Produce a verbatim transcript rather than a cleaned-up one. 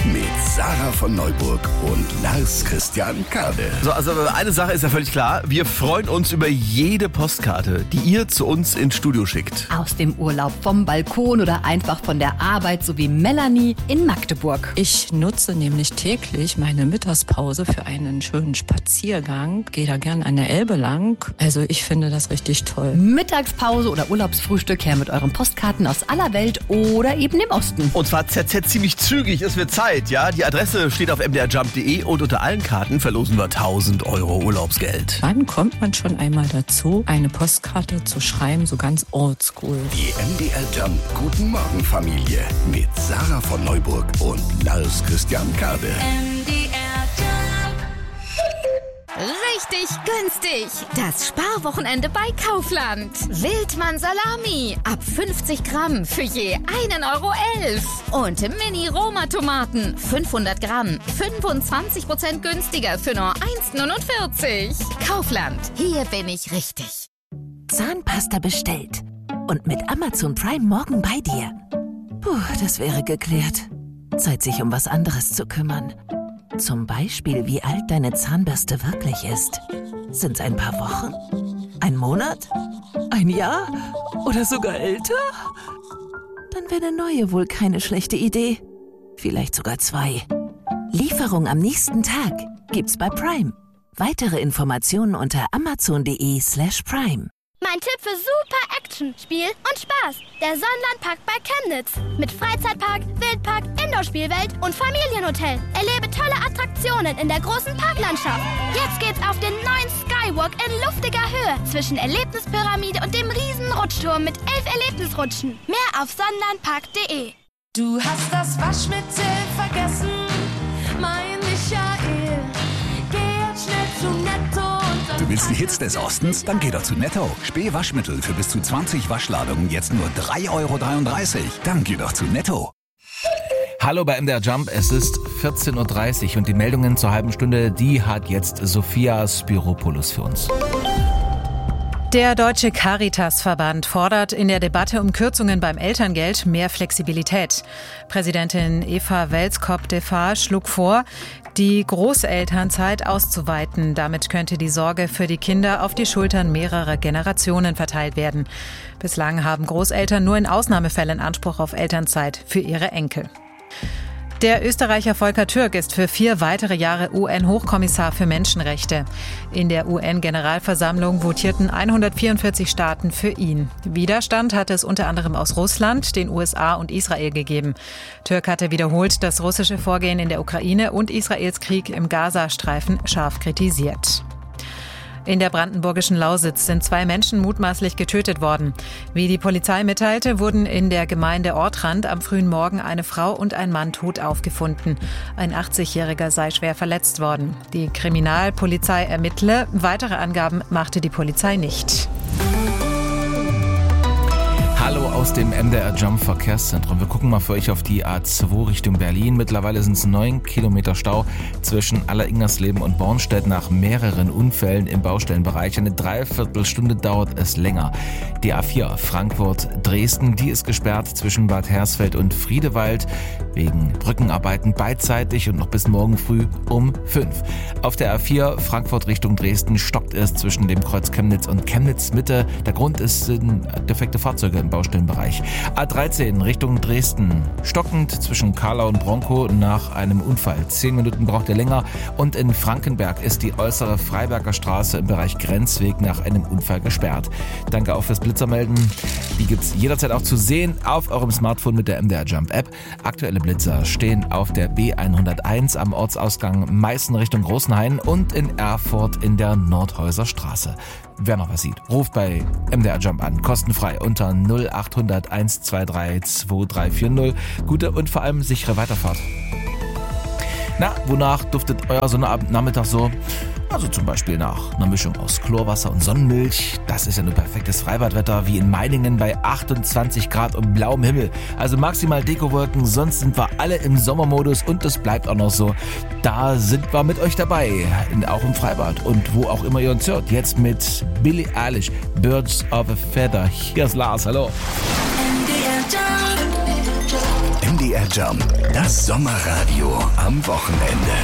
mit Sarah von Neuburg und Lars Christian Kade. So, also eine Sache ist ja völlig klar. Wir freuen uns über jede Postkarte, die ihr zu uns ins Studio schickt. Aus dem Urlaub, vom Balkon oder einfach von der Arbeit, so wie Melanie in Magdeburg. Ich nutze nämlich täglich meine Mittagspause für einen schönen Spaziergang. Gehe da gern an der Elbe lang. Also ich finde das richtig toll. Mittagspause oder Urlaubsfrühstück her mit euren Postkarten aus aller Welt oder eben im Osten. Und zwar Z Z ziemlich zügig, es wird Zeit, ja. Die Adresse steht auf m d r jump punkt d e und unter allen Karten verlosen wir tausend Euro Urlaubsgeld. Wann kommt man schon einmal dazu, eine Postkarte zu schreiben, so ganz oldschool? Die M D R Jump Guten Morgen Familie mit Sarah von Neuburg und Lars Christian Kade. M D R Jump. Richtig günstig. Das Sparwochenende bei Kaufland. Wildmann Salami ab fünfzig Gramm für je einen Euro elf. Und Mini-Roma-Tomaten fünfhundert Gramm, fünfundzwanzig Prozent günstiger für nur eins neunundvierzig. Kaufland, hier bin ich richtig. Zahnpasta bestellt. Und mit Amazon Prime morgen bei dir. Puh, das wäre geklärt. Zeit, sich um was anderes zu kümmern. Zum Beispiel, wie alt deine Zahnbürste wirklich ist. Sind's ein paar Wochen? Ein Monat? Ein Jahr? Oder sogar älter? Dann wäre eine neue wohl keine schlechte Idee. Vielleicht sogar zwei. Lieferung am nächsten Tag gibt's bei Prime. Weitere Informationen unter amazon punkt de slash prime. Mein Tipp für super Action, Spiel und Spaß. Der Sonnenlandpark bei Chemnitz. Mit Freizeitpark, Wildpark, Indoor-Spielwelt und Familienhotel. Erlebe tolle Attraktionen in der großen Parklandschaft. Jetzt geht's auf den neuen Skywalk in luftiger Höhe zwischen Erlebnispyramide und dem riesen Rutschturm mit elf Erlebnisrutschen. Mehr auf sonnenlandpark punkt de. Du hast das Waschmittel vergessen, mein Michael. Geh jetzt schnell zu Netto. Du willst die Hits des Ostens? Dann geh doch zu Netto. Spähwaschmittel für bis zu zwanzig Waschladungen jetzt nur drei Euro dreiunddreißig. Dann geh doch zu Netto. Hallo bei M D R Jump, es ist vierzehn Uhr dreißig und die Meldungen zur halben Stunde, die hat jetzt Sophia Spiropoulos für uns. Der Deutsche Caritasverband fordert in der Debatte um Kürzungen beim Elterngeld mehr Flexibilität. Präsidentin Eva Welskop-Defa schlug vor, die Großelternzeit auszuweiten. Damit könnte die Sorge für die Kinder auf die Schultern mehrerer Generationen verteilt werden. Bislang haben Großeltern nur in Ausnahmefällen Anspruch auf Elternzeit für ihre Enkel. Der Österreicher Volker Türk ist für vier weitere Jahre U N-Hochkommissar für Menschenrechte. In der U N-Generalversammlung votierten hundertvierundvierzig Staaten für ihn. Widerstand hatte es unter anderem aus Russland, den U S A und Israel gegeben. Türk hatte wiederholt das russische Vorgehen in der Ukraine und Israels Krieg im Gazastreifen scharf kritisiert. In der brandenburgischen Lausitz sind zwei Menschen mutmaßlich getötet worden. Wie die Polizei mitteilte, wurden in der Gemeinde Ortrand am frühen Morgen eine Frau und ein Mann tot aufgefunden. Ein achtzigjähriger sei schwer verletzt worden. Die Kriminalpolizei ermittle. Weitere Angaben machte die Polizei nicht. Hallo aus dem M D R Jump Verkehrszentrum. Wir gucken mal für euch auf die A zwei Richtung Berlin. Mittlerweile sind es neun Kilometer Stau zwischen Aller-Ingersleben und Bornstedt nach mehreren Unfällen im Baustellenbereich. Eine Dreiviertelstunde dauert es länger. Die A vier Frankfurt-Dresden, die ist gesperrt zwischen Bad Hersfeld und Friedewald wegen Brückenarbeiten beidseitig und noch bis morgen früh um fünf. Auf der A vier Frankfurt Richtung Dresden stockt es zwischen dem Kreuz Chemnitz und Chemnitz Mitte. Der Grund ist sind defekte Fahrzeuge im Baustellenbereich. A dreizehn Richtung Dresden. Stockend zwischen Karlau und Bronkow nach einem Unfall. Zehn Minuten braucht er länger. Und in Frankenberg ist die äußere Freiberger Straße im Bereich Grenzweg nach einem Unfall gesperrt. Danke auch fürs Blitzermelden. Die gibt's jederzeit auch zu sehen auf eurem Smartphone mit der M D R Jump App. Aktuelle Blitzer stehen auf der B hunderteins am Ortsausgang Meißen Richtung Großenhain und in Erfurt in der Nordhäuser Straße. Wer noch was sieht, ruft bei M D R Jump an, kostenfrei unter null acht hundert eins zwei drei zwei drei vier null. Gute und vor allem sichere Weiterfahrt. Na, wonach duftet euer Sonnabendnachmittag so? Also zum Beispiel nach einer Mischung aus Chlorwasser und Sonnenmilch. Das ist ja nur perfektes Freibadwetter, wie in Meiningen bei achtundzwanzig Grad und blauem Himmel. Also maximal Dekowolken, sonst sind wir alle im Sommermodus und das bleibt auch noch so. Da sind wir mit euch dabei, in, auch im Freibad und wo auch immer ihr uns hört. Jetzt mit Billie Eilish, Birds of a Feather. Hier ist Lars, hallo. M M D R Jump, das Sommerradio am Wochenende.